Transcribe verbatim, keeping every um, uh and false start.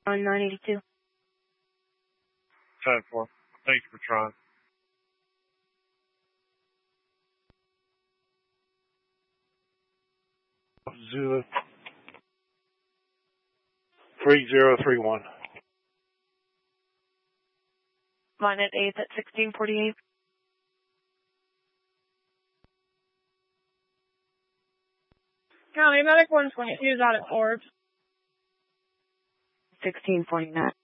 on nine eighty-two. ten four. Thank you for trying. Zulu. three zero three one. Line at eighth at sixteen forty-eight. County Medic one twenty-two is out at Forbes. sixteen forty-nine.